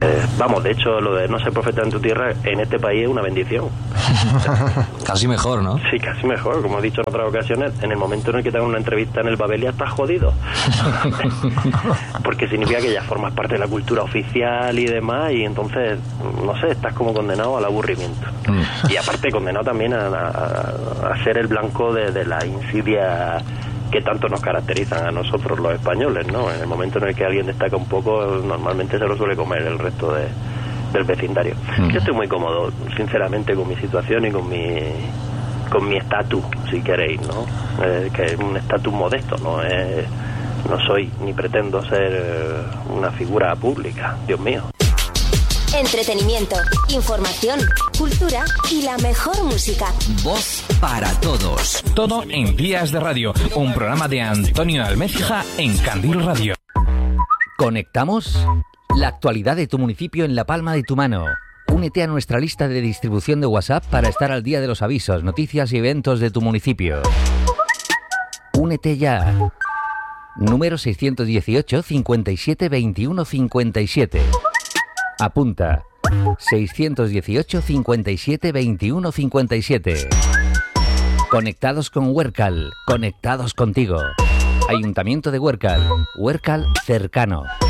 Vamos, de hecho, lo de no ser profeta en tu tierra en este país es una bendición. Casi mejor, ¿no? Sí, casi mejor. Como he dicho en otras ocasiones, en el momento en el que te hagan una entrevista en el Babelia estás jodido. Porque significa que ya formas parte de la cultura oficial y demás, y entonces, no sé, estás como condenado al aburrimiento. Y aparte condenado también a ser el blanco de la insidia que tanto nos caracterizan a nosotros los españoles, ¿no? En el momento en el que alguien destaca un poco, normalmente se lo suele comer el resto del vecindario. Yo estoy muy cómodo, sinceramente, con mi situación y con mi estatus, si queréis, ¿no? Que es un estatus modesto, no soy ni pretendo ser una figura pública, Dios mío. Entretenimiento, información, cultura y la mejor música. Voz para todos. Todo en Días de Radio, un programa de Antonio Almecija en Candil Radio. ¿Conectamos? La actualidad de tu municipio en la palma de tu mano. Únete a nuestra lista de distribución de WhatsApp para estar al día de los avisos, noticias y eventos de tu municipio. Únete ya. Número 618 57 21 57. Apunta. 618 57 21 57. Conectados con Huércal, conectados contigo. Ayuntamiento de Huércal, Huércal cercano.